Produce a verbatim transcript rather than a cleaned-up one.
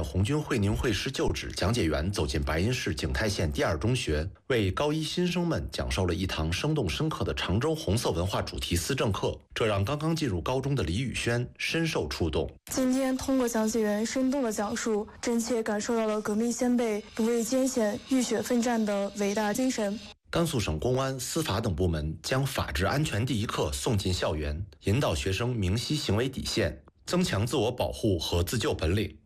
红军会宁会师旧址讲解员走进白银市景泰县第二中学，为高一新生们讲授了一堂生动深刻的常州红色文化主题思政课，这让刚刚进入高中的李宇轩深受触动。 今天通过讲解员生动的讲述，真切感受到了革命先辈不畏艰险、浴血奋战的伟大精神。 甘肃省公安、司法等部门将法治安全第一课送进校园，引导学生明晰行为底线，增强自我保护和自救本领。